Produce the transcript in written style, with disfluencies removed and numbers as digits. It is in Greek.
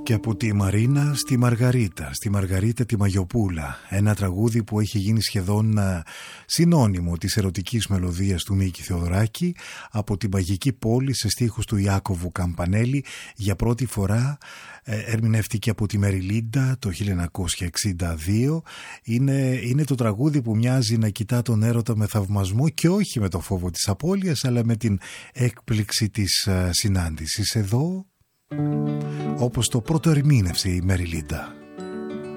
Και από τη Μαρίνα στη Μαργαρίτα, στη Μαργαρίτα τη Μαγιοπούλα, ένα τραγούδι που έχει γίνει σχεδόν συνώνυμο της ερωτικής μελωδίας του Μίκη Θεοδωράκη. Από τη μαγική πόλη σε στίχους του Ιάκωβου Καμπανέλη, για πρώτη φορά ερμηνεύτηκε από τη Μεριλίντα το 1962. Είναι το τραγούδι που μοιάζει να κοιτά τον έρωτα με θαυμασμό και όχι με το φόβο της απώλειας, αλλά με την έκπληξη της συνάντησης. Εδώ, όπως το πρώτο ερμήνευσε η Μεριλίντα.